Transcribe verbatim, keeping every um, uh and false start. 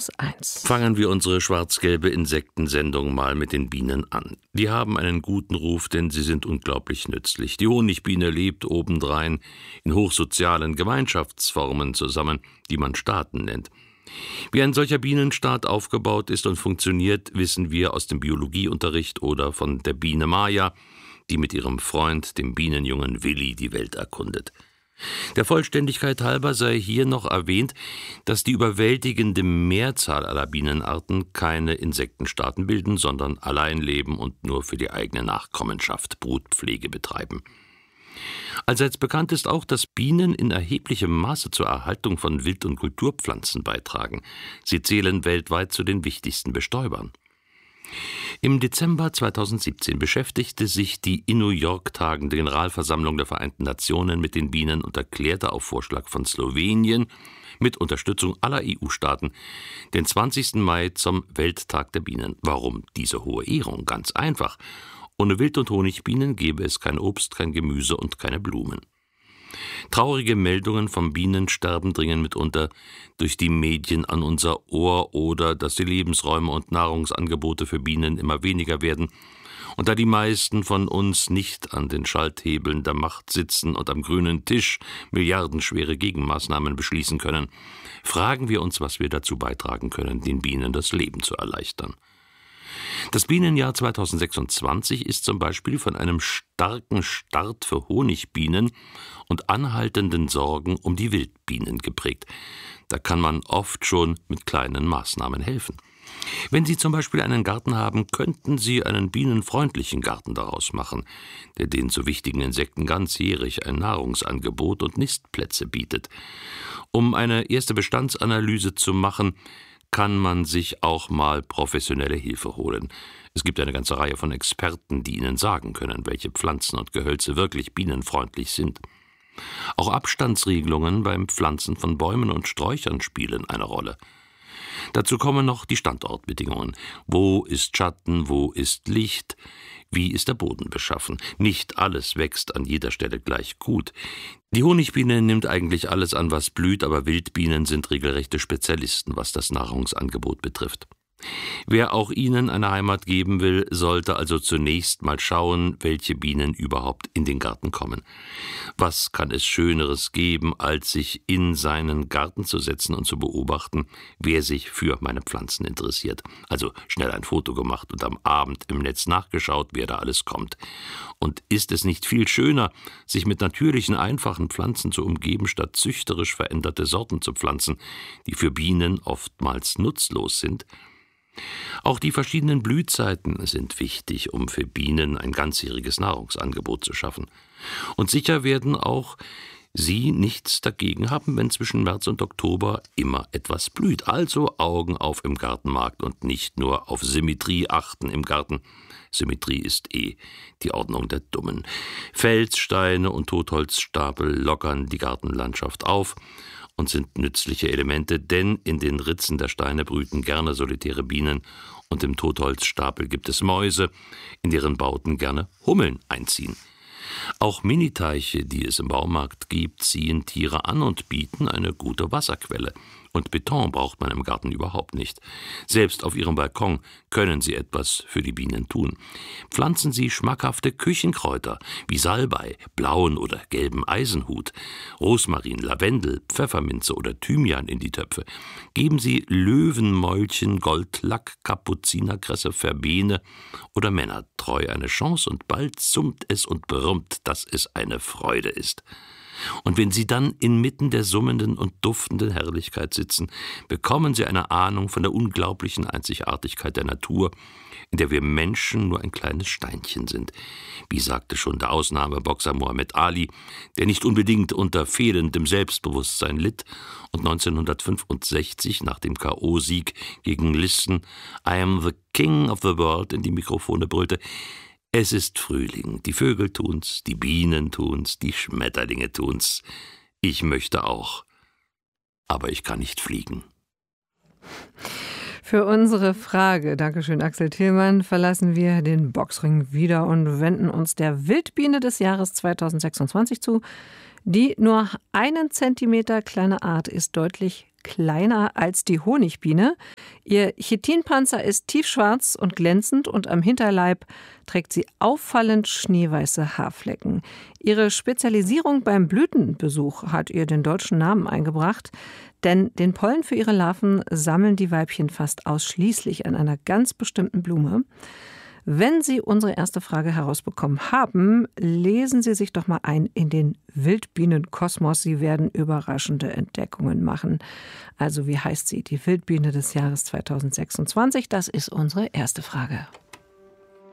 plus eins. Fangen wir unsere schwarz-gelbe Insektensendung mal mit den Bienen an. Die haben einen guten Ruf, denn sie sind unglaublich nützlich. Die Honigbiene lebt obendrein in hochsozialen Gemeinschaftsformen zusammen, die man Staaten nennt. Wie ein solcher Bienenstaat aufgebaut ist und funktioniert, wissen wir aus dem Biologieunterricht oder von der Biene Maya, die mit ihrem Freund, dem Bienenjungen Willi, die Welt erkundet. Der Vollständigkeit halber sei hier noch erwähnt, dass die überwältigende Mehrzahl aller Bienenarten keine Insektenstaaten bilden, sondern allein leben und nur für die eigene Nachkommenschaft Brutpflege betreiben. Allseits bekannt ist auch, dass Bienen in erheblichem Maße zur Erhaltung von Wild- und Kulturpflanzen beitragen. Sie zählen weltweit zu den wichtigsten Bestäubern. Im Dezember zweitausendsiebzehn beschäftigte sich die in New York tagende Generalversammlung der Vereinten Nationen mit den Bienen und erklärte auf Vorschlag von Slowenien mit Unterstützung aller E U-Staaten den zwanzigsten Mai zum Welttag der Bienen. Warum diese hohe Ehrung? Ganz einfach. Ohne Wild- und Honigbienen gäbe es kein Obst, kein Gemüse und keine Blumen. Traurige Meldungen vom Bienensterben dringen mitunter durch die Medien an unser Ohr oder dass die Lebensräume und Nahrungsangebote für Bienen immer weniger werden. Und da die meisten von uns nicht an den Schalthebeln der Macht sitzen und am grünen Tisch milliardenschwere Gegenmaßnahmen beschließen können, fragen wir uns, was wir dazu beitragen können, den Bienen das Leben zu erleichtern. Das Bienenjahr zweitausendsechsundzwanzig ist zum Beispiel von einem starken Start für Honigbienen und anhaltenden Sorgen um die Wildbienen geprägt. Da kann man oft schon mit kleinen Maßnahmen helfen. Wenn Sie zum Beispiel einen Garten haben, könnten Sie einen bienenfreundlichen Garten daraus machen, der den so wichtigen Insekten ganzjährig ein Nahrungsangebot und Nistplätze bietet. Um eine erste Bestandsanalyse zu machen, kann man sich auch mal professionelle Hilfe holen. Es gibt eine ganze Reihe von Experten, die Ihnen sagen können, welche Pflanzen und Gehölze wirklich bienenfreundlich sind. Auch Abstandsregelungen beim Pflanzen von Bäumen und Sträuchern spielen eine Rolle. Dazu kommen noch die Standortbedingungen. Wo ist Schatten, wo ist Licht? Wie ist der Boden beschaffen? Nicht alles wächst an jeder Stelle gleich gut. Die Honigbiene nimmt eigentlich alles an, was blüht, aber Wildbienen sind regelrechte Spezialisten, was das Nahrungsangebot betrifft. Wer auch ihnen eine Heimat geben will, sollte also zunächst mal schauen, welche Bienen überhaupt in den Garten kommen. Was kann es Schöneres geben, als sich in seinen Garten zu setzen und zu beobachten, wer sich für meine Pflanzen interessiert. Also schnell ein Foto gemacht und am Abend im Netz nachgeschaut, wer da alles kommt. Und ist es nicht viel schöner, sich mit natürlichen, einfachen Pflanzen zu umgeben, statt züchterisch veränderte Sorten zu pflanzen, die für Bienen oftmals nutzlos sind? Auch die verschiedenen Blühzeiten sind wichtig, um für Bienen ein ganzjähriges Nahrungsangebot zu schaffen. Und sicher werden auch Sie nichts dagegen haben, wenn zwischen März und Oktober immer etwas blüht. Also Augen auf im Gartenmarkt und nicht nur auf Symmetrie achten im Garten. Symmetrie ist eh die Ordnung der Dummen. Felssteine und Totholzstapel lockern die Gartenlandschaft auf und sind nützliche Elemente, denn in den Ritzen der Steine brüten gerne solitäre Bienen und im Totholzstapel gibt es Mäuse, in deren Bauten gerne Hummeln einziehen. Auch Miniteiche, die es im Baumarkt gibt, ziehen Tiere an und bieten eine gute Wasserquelle. Und Beton braucht man im Garten überhaupt nicht. Selbst auf Ihrem Balkon können Sie etwas für die Bienen tun. Pflanzen Sie schmackhafte Küchenkräuter wie Salbei, blauen oder gelben Eisenhut, Rosmarin, Lavendel, Pfefferminze oder Thymian in die Töpfe. Geben Sie Löwenmäulchen, Goldlack, Kapuzinerkresse, Verbene oder Männertreu eine Chance und bald summt es und brummt, dass es eine Freude ist. Und wenn Sie dann inmitten der summenden und duftenden Herrlichkeit sitzen, bekommen Sie eine Ahnung von der unglaublichen Einzigartigkeit der Natur, in der wir Menschen nur ein kleines Steinchen sind. Wie sagte schon der Ausnahmeboxer Muhammad Ali, der nicht unbedingt unter fehlendem Selbstbewusstsein litt und neunzehnhundertfünfundsechzig nach dem K O-Sieg gegen Liston „I am the King of the World" in die Mikrofone brüllte: Es ist Frühling, die Vögel tun's, die Bienen tun's, die Schmetterlinge tun's. Ich möchte auch, aber ich kann nicht fliegen. Für unsere Frage, Dankeschön Axel Tillmann, verlassen wir den Boxring wieder und wenden uns der Wildbiene des Jahres zweitausendsechsundzwanzig zu. Die nur einen Zentimeter kleine Art ist deutlich kleiner als die Honigbiene. Ihr Chitinpanzer ist tiefschwarz und glänzend und am Hinterleib trägt sie auffallend schneeweiße Haarflecken. Ihre Spezialisierung beim Blütenbesuch hat ihr den deutschen Namen eingebracht, denn den Pollen für ihre Larven sammeln die Weibchen fast ausschließlich an einer ganz bestimmten Blume. Wenn Sie unsere erste Frage herausbekommen haben, lesen Sie sich doch mal ein in den Wildbienenkosmos. Sie werden überraschende Entdeckungen machen. Also wie heißt sie, die Wildbiene des Jahres zweitausendsechsundzwanzig? Das ist unsere erste Frage.